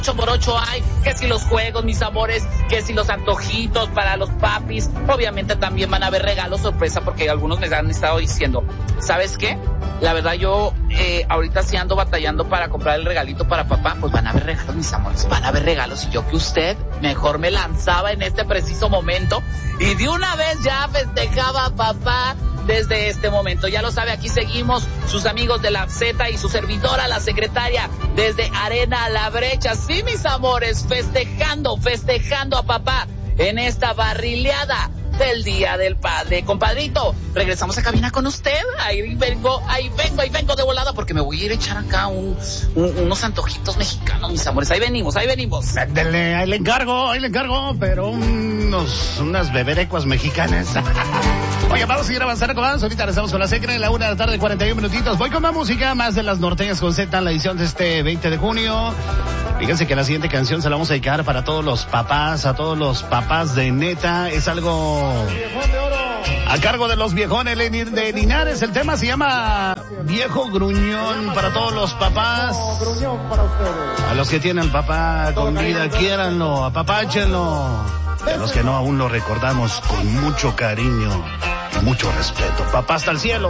8x8 hay, que si los juegos, mis amores, que si los antojitos para los papis. Obviamente también van a haber regalos sorpresa, porque algunos me han estado diciendo, ¿sabes qué? La verdad yo ahorita sí ando batallando para comprar el regalito para papá. Pues van a haber regalos, mis amores, van a haber regalos. Y yo que usted mejor me lanzaba en este preciso momento y de una vez ya festejaba a papá desde este momento. Ya lo sabe, aquí seguimos sus amigos de la Z y su servidora, la secretaria, desde Arena La Brecha. Sí, mis amores, festejando a papá en esta barrileada del Día del Padre. Compadrito, regresamos a cabina con usted. Ahí vengo de volada, porque me voy a ir a echar acá unos antojitos mexicanos, mis amores. Ahí venimos. Dele, ahí le encargo, pero unas beberecuas mexicanas. Oye, vamos a seguir avanzando con más. Ahorita estamos con la secre en la 1:41 PM. Voy con más música, más de las norteñas con Z en la edición de este 20 de junio. Fíjense que la siguiente canción se la vamos a dedicar para todos los papás, a todos los papás de neta. Es algo a cargo de los viejones de Linares. El tema se llama Viejo Gruñón. Para todos los papás, a los que tienen papá con vida, quiéranlo, apapáchenlo. Y a los que no, aún lo recordamos con mucho cariño y mucho respeto. Papá hasta el cielo.